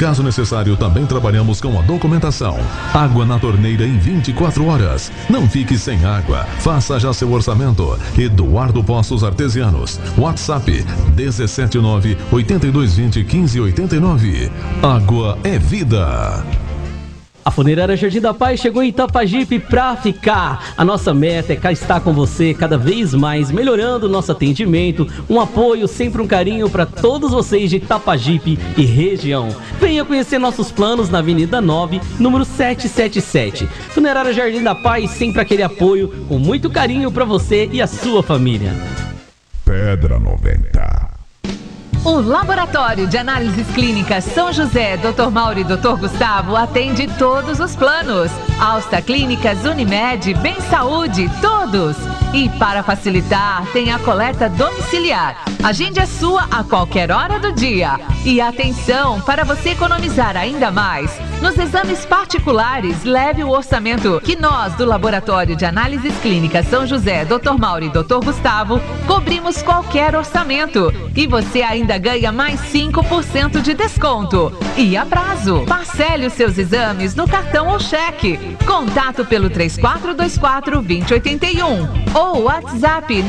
Caso necessário, também trabalhamos com a documentação. Água na torneira em 24 horas. Não fique sem água. Faça já seu orçamento. Eduardo Poços Artesianos. WhatsApp 17982201589. Água é vida. A Funerária Jardim da Paz chegou em Itapajipe pra ficar. A nossa meta é cá estar com você cada vez mais, melhorando o nosso atendimento, um apoio, sempre um carinho para todos vocês de Itapajipe e região. Venha conhecer nossos planos na Avenida 9, número 777. Funerária Jardim da Paz, sempre aquele apoio, com muito carinho para você e a sua família. Pedra 90. O Laboratório de Análises Clínicas São José, Dr. Mauro e Dr. Gustavo atende todos os planos. Alsta Clínicas, Unimed, Bem Saúde, todos. E para facilitar, tem a coleta domiciliar. Agende a sua a qualquer hora do dia. E atenção, para você economizar ainda mais, nos exames particulares, leve o orçamento que nós do Laboratório de Análises Clínicas São José, Dr. Mauro e Dr. Gustavo, cobrimos qualquer orçamento. E você ainda ganha mais 5% de desconto. E a prazo. Parcele os seus exames no cartão ou cheque. Contato pelo 3424-2081 ou WhatsApp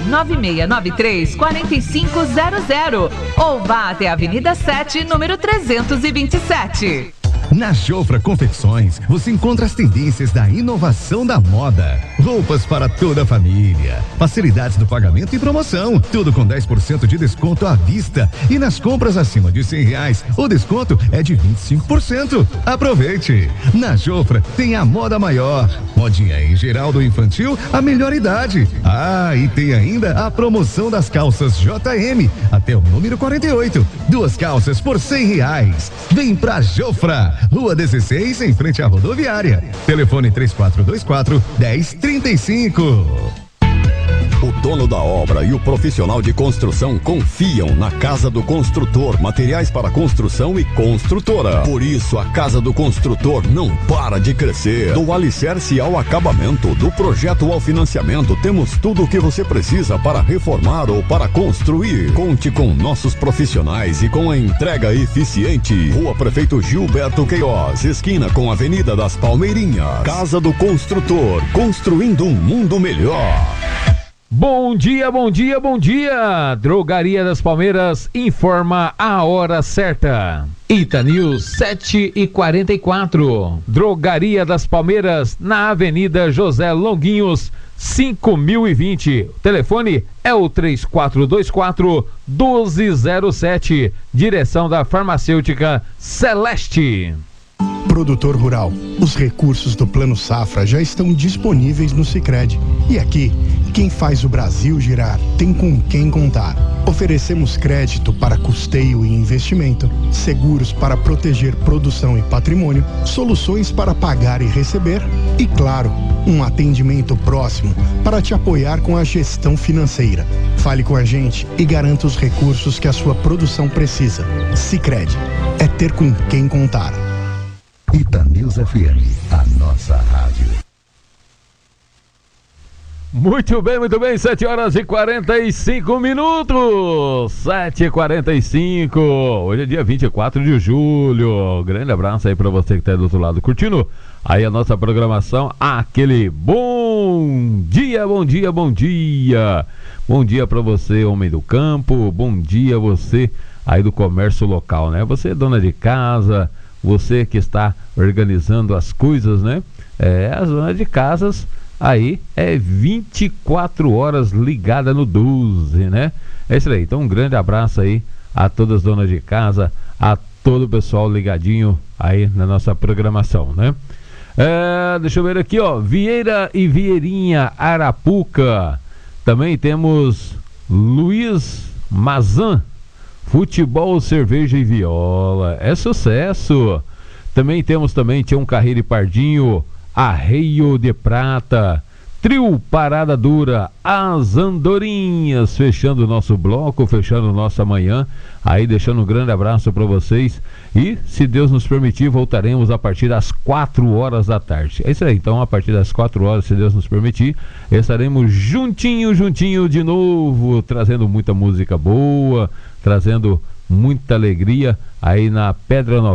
99693-4500 ou vá até a Avenida 7, número 327. Na Jofra Confecções, você encontra as tendências da inovação da moda. Roupas para toda a família. Facilidades do pagamento e promoção. Tudo com 10% de desconto à vista. E nas compras acima de R$100, o desconto é de 25%. Aproveite! Na Jofra tem a moda maior. Modinha em geral do infantil, a melhor idade. Ah, e tem ainda a promoção das calças JM. Até o número 48. 2 calças por R$100. Vem pra Jofra! Rua 16, em frente à rodoviária. Telefone 3424-1035. O dono da obra e o profissional de construção confiam na Casa do Construtor, materiais para construção e construtora. Por isso, a Casa do Construtor não para de crescer. Do alicerce ao acabamento, do projeto ao financiamento, temos tudo o que você precisa para reformar ou para construir. Conte com nossos profissionais e com a entrega eficiente. Rua Prefeito Gilberto Queiroz, esquina com a Avenida das Palmeirinhas. Casa do Construtor, construindo um mundo melhor. Bom dia, bom dia, bom dia! Drogaria das Palmeiras informa a hora certa. Ita News 7h44. Drogaria das Palmeiras na Avenida José Longuinhos 5020. O telefone é o 3424-1207. Direção da Farmacêutica Celeste. Produtor rural, os recursos do Plano Safra já estão disponíveis no Sicredi. E aqui, quem faz o Brasil girar tem com quem contar. Oferecemos crédito para custeio e investimento, seguros para proteger produção e patrimônio, soluções para pagar e receber e, claro, um atendimento próximo para te apoiar com a gestão financeira. Fale com a gente e garanta os recursos que a sua produção precisa. Sicredi, é ter com quem contar. Ita News FM, a nossa rádio. Muito bem, 7h45. 7h45. Hoje é dia 24 de julho. Grande abraço aí pra você que tá aí do outro lado curtindo aí a nossa programação. Aquele bom dia, bom dia, bom dia. Bom dia pra você, homem do campo. Bom dia você aí do comércio local, né? Você dona de casa, você que está organizando as coisas, né? As donas de casas aí é 24 horas ligada no 12, né? É isso aí. Então um grande abraço aí a todas as donas de casa, a todo o pessoal ligadinho aí na nossa programação, né? Deixa eu ver aqui, ó. Vieira e Vieirinha, Arapuca. Também temos Luiz Mazan. Futebol, cerveja e viola. É sucesso. Também temos Tião Carreiro e Pardinho, Arreio de Prata, Trio Parada Dura, As Andorinhas, fechando o nosso bloco, fechando nossa manhã, aí deixando um grande abraço para vocês e, se Deus nos permitir, voltaremos a partir das 4 horas da tarde. É isso aí, então a partir das 4 horas, se Deus nos permitir, estaremos juntinho de novo, trazendo muita música boa, trazendo muita alegria aí na Pedra 90.